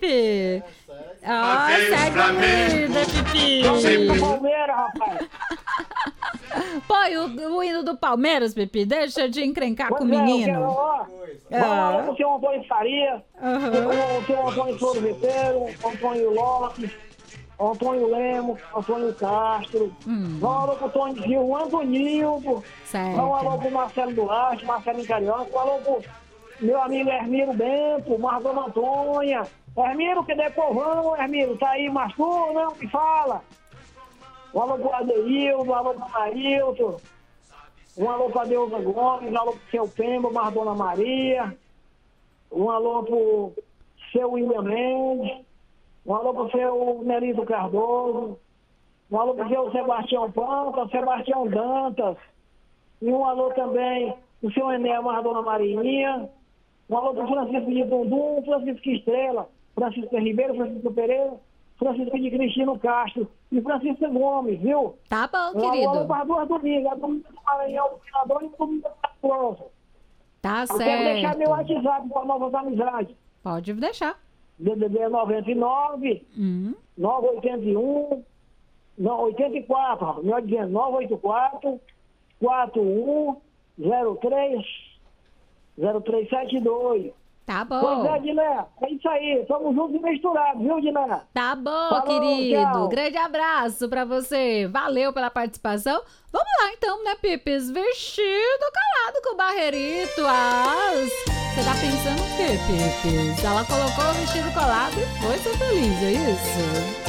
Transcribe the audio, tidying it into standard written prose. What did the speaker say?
Pipi? Ah, segue o líder, Pipi. Do Palmeiras, rapaz. Põe o hino do Palmeiras, Pipi. Deixa de encrencar com o Pois é, eu quero, menino. ó. Vamos pro seu Antônio Faria, o seu Antônio Flores Viteiro, Antônio Lopes, Antônio Lemos, Antônio Castro. Vamos alô pro Tony Gil, o Antonildo. Certo. Vamos alô pro Marcelo Duarte, Marcelo Carioca. Alô pro meu amigo Hermiro Bento, Marcona Antônia. Hermiro, que depovão, Hermiro, tá aí, mas tu não me fala. Um alô pro Adeildo, um alô pro Marilton. Um alô pra Deusa Gomes, um alô pro seu Pemba, Mardona Maria. Um alô pro seu William Mendes. Um alô pro seu Nelito Cardoso. Um alô pro seu Sebastião Panta, Sebastião Dantas. E um alô também pro seu Enéa Mardona Marinha. Um alô pro Francisco de Dundum, Francisco Estrela, Francisco Ribeiro, Francisco Pereira, Francisco de Cristino Castro e Francisco Gomes, viu? Tá bom, Um alô querido. para as duas domingos, a domingo do Maranhão, do Senador e o domingo da França. Tá Eu quero deixar meu certo. WhatsApp para novas amizades. Pode deixar. DDD 99 981 não, 84, rapaz, melhor dizendo, 984 4103 0372. Tá Pois bom. é, Diné, é isso aí, somos juntos e misturados, viu, Diné? Tá bom, Falou, querido. tchau. Grande abraço pra você. Valeu pela participação. Vamos lá então, né, Pipis? Vestido calado com barreirito. Você tá pensando o quê, Pipis? Ela colocou o vestido colado e foi ser feliz, é isso?